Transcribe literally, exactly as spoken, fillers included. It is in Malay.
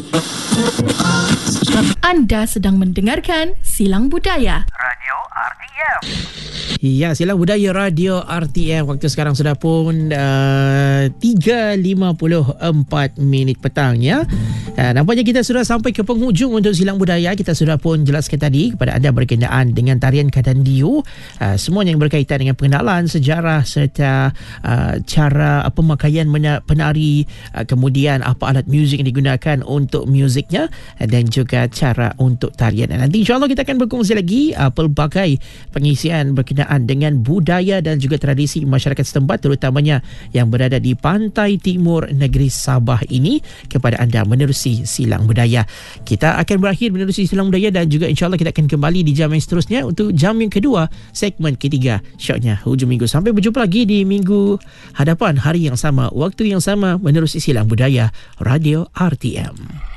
Anda sedang mendengarkan Silang Budaya Radio R T M. Ya, Silang Budaya Radio R T M. Waktu sekarang sudah pun uh, tiga lima puluh empat minit petang ya. Uh, nampaknya kita sudah sampai ke penghujung untuk Silang Budaya. Kita sudah pun jelaskan tadi kepada anda berkenaan dengan tarian Kadandiu. Uh, semuanya yang berkaitan dengan pengenalan sejarah serta uh, cara uh, pemakaian penari, uh, kemudian apa alat muzik yang digunakan untuk muziknya, uh, dan juga cara untuk tarian. Dan nanti insyaAllah kita akan berkongsi lagi uh, pelbagai pengisian berkenaan dengan budaya dan juga tradisi masyarakat setempat, terutamanya yang berada di pantai timur negeri Sabah ini, kepada anda menerusi Silang Budaya. Kita akan berakhir menerusi Silang Budaya dan juga insyaAllah kita akan kembali di jam yang seterusnya untuk jam yang kedua, segmen ketiga syoknya hujung minggu. Sampai berjumpa lagi di minggu hadapan, hari yang sama, waktu yang sama, menerusi Silang Budaya Radio R T M.